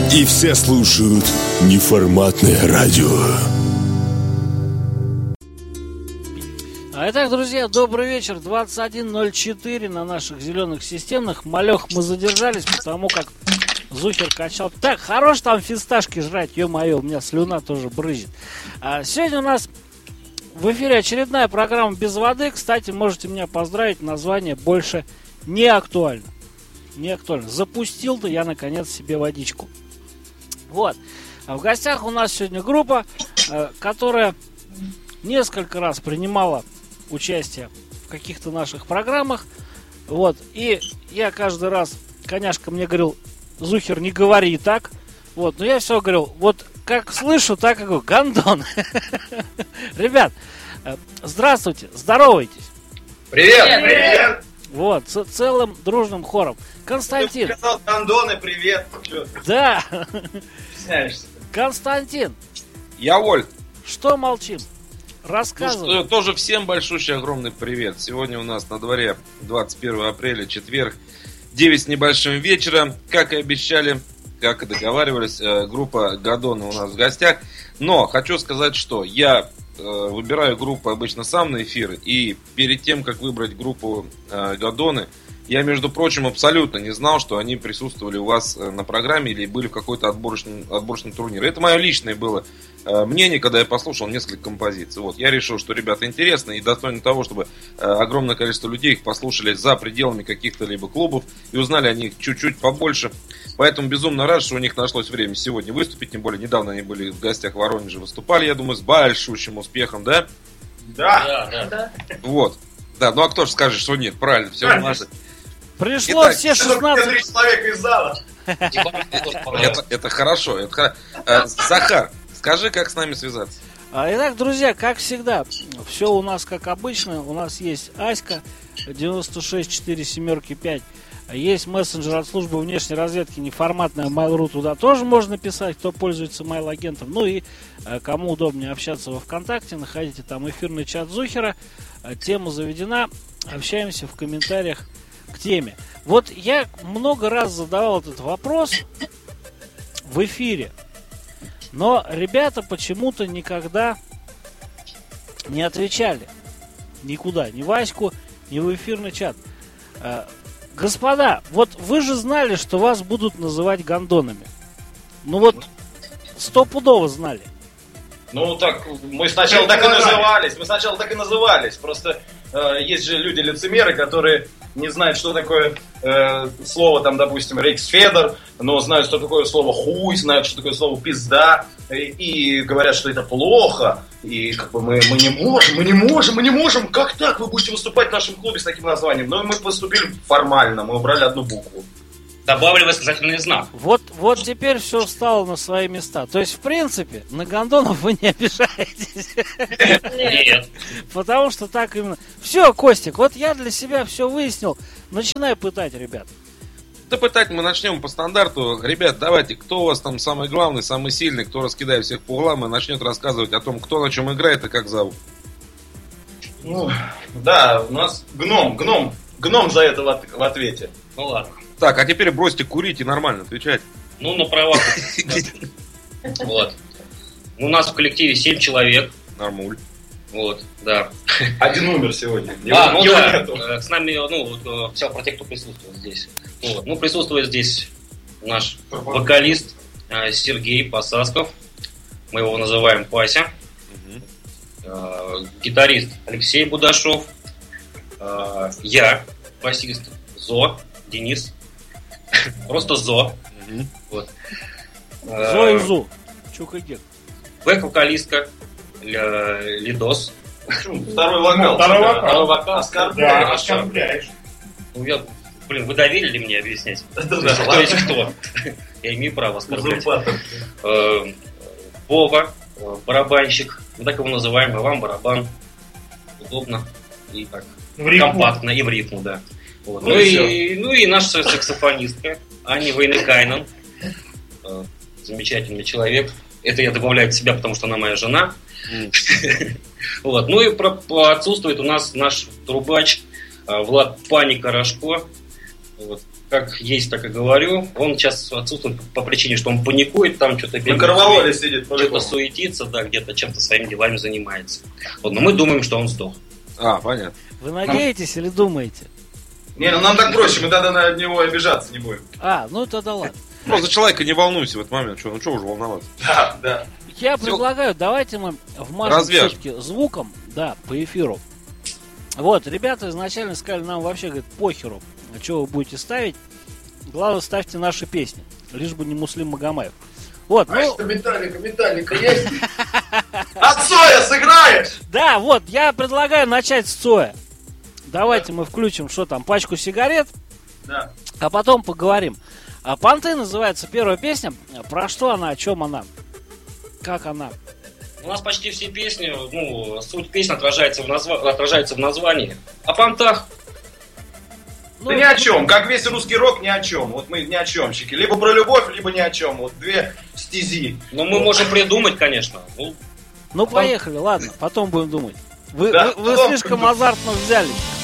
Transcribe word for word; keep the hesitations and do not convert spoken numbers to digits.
И все слушают неформатное радио. А итак, друзья, добрый вечер. двадцать один ноль четыре на наших зеленых системных. Малех, мы задержались, потому как Зухер качал. Так, хорош там фисташки жрать, ё-моё, у меня слюна тоже брызжет. А сегодня у нас в эфире очередная программа «Без воды». Кстати, можете меня поздравить, название больше не актуально. Не актуально. Запустил-то я, наконец, себе водичку. Вот. А в гостях у нас сегодня группа, которая несколько раз принимала участие в каких-то наших программах. Вот. И я каждый раз, коняшка мне говорил: Зухер, не говори так. Вот. Но я все говорил, вот как слышу, так и говорю: гандон. Ребят, здравствуйте, здоровайтесь. Привет, привет. Вот, ц- целым дружным хором. Константин. Ты сказал гандоны, привет. Да. Стесняешься. Константин. Я Воль. Что молчим? Рассказывай. Ну, тоже всем большущий огромный привет. Сегодня у нас на дворе двадцать первое апреля, четверг, девять с небольшим вечера. Как и обещали, как и договаривались, группа Гадона у нас в гостях. Но хочу сказать, что я выбираю группу обычно сам на эфир. И перед тем, как выбрать группу Гадоны, я, между прочим, абсолютно не знал, что они присутствовали у вас на программе или были в какой-то отборочном, отборочном турнире. Это мое личное было мнение, когда я послушал несколько композиций. Вот, я решил, что ребята интересны и достойны того, чтобы огромное количество людей их послушали за пределами каких-то либо клубов и узнали о них чуть-чуть побольше. Поэтому безумно рад, что у них нашлось время сегодня выступить. Тем более, недавно они были в гостях в Воронеже, выступали, я думаю, с большущим успехом, да? Да, да, да. Вот. Да, ну а кто же скажет, что нет, правильно, все наше. Пришло Итак, все шестнадцать три человека из зала. Это, это хорошо. Это... А, Захар, скажи, как с нами связаться? Итак, друзья, как всегда, все у нас как обычно. У нас есть Аська девяносто шесть четыре семерки пять. Есть мессенджер от службы внешней разведки, неформатная Mail.ru, туда тоже можно писать, кто пользуется mail-агентом. Ну и кому удобнее общаться во ВКонтакте, находите там эфирный чат Зухера. Тема заведена, общаемся в комментариях к теме. Вот я много раз задавал этот вопрос в эфире, но ребята почему-то никогда не отвечали никуда, ни в Аську, ни в эфирный чат. Господа, вот вы же знали, что вас будут называть гандонами. Ну вот, стопудово знали. Ну так, мы сначала так и назывались, мы сначала так и назывались. Просто э, есть же люди-лицемеры, которые не знают, что такое э, слово, там, допустим, рейхсфедер, но знают, что такое слово хуй, знают, что такое слово пизда, и, и говорят, что это плохо. И как бы мы, мы не можем, мы не можем, мы не можем. Как так? Вы будете выступать в нашем клубе с таким названием? Но мы поступили формально, мы убрали одну букву. Добавили восклицательный знак. Вот, вот теперь все встало на свои места. То есть, в принципе, на гандонов вы не обижаетесь. Нет. Потому что так именно. Все, Костик, вот я для себя все выяснил. Начинай пытать, ребят. Да пытать мы начнем по стандарту. Ребят, давайте, кто у вас там самый главный, самый сильный, кто раскидает всех по углам и начнет рассказывать о том, кто на чем играет и как зовут. Ну, да, у нас гном, гном, гном за это в, в ответе. Ну ладно. Так, а теперь бросьте курить и нормально отвечать. Ну, на правах. Вот. У нас в коллективе семь человек. Нормуль. Вот, да. Один умер сегодня. А, ну да. С нами, ну, все про тех, кто присутствует здесь. Вот. Ну, присутствует здесь наш вокалист Сергей Посасков. Мы его называем Пася. Гитарист Алексей Будашов. Я, басист Зо, Денис. Просто Зо. Вот. Зо и Зу. Чукагет. Бэк-вокалистка Лидос. Второй вокал. Второй вокал. Второй вокал. Оскорбляешь. Да, оскорбляешь. Ну, я, блин, вы доверили мне объяснять? Да, кто есть кто. Я имею право оскорблять. Вова, барабанщик. Мы так его называем. Иван Барабан. Удобно. И так. Компактно. И в ритму, да. Вот. Ну, и, ну и наша саксофонистка Аня Вейнекайнен. Замечательный человек. Это я добавляю к себя, потому что она моя жена. Mm. Вот. Ну и про, отсутствует у нас наш трубач Влад Паника Рожко. Вот. как есть, так и говорю. Он сейчас отсутствует по причине, что он паникует, там что-то на корвалоле сидит, что-то суетится, да, где-то чем-то своими делами занимается. Вот, но мы думаем, что он сдох. А, понятно. Вы надеетесь или думаете? Не, ну нам так проще, мы тогда на него обижаться не будем. А, ну тогда ладно. Просто человека не волнуйся в этот момент. Что, ну что уже волноваться? Да, да. Я Всё. предлагаю, давайте мы вмажем Развяжем. все-таки звуком, да, по эфиру. Вот, ребята изначально сказали, нам вообще, говорит, похеру, а что вы будете ставить. Главное, ставьте наши песни, лишь бы не Муслим Магомаев. Вот, А ну, что Металлика, Металлика есть? А Цоя сыграешь? да, вот, я предлагаю начать с Цоя. Давайте мы включим, что там, пачку сигарет, Да. а потом поговорим. А «Понты» называется первая песня. Про что она, о чем она? Как она? У нас почти все песни, ну, суть песни отражается в, назва... отражается в названии. О понтах. Да ни о чем, как весь русский рок, ни о чем. Вот мы ни о чемщики. Либо про любовь, либо ни о чем. Вот две стези. Но мы можем придумать, конечно. Ну, Ну, поехали, ладно, потом будем думать. Вы, Да, вы, вы потом слишком будем. азартно взялись.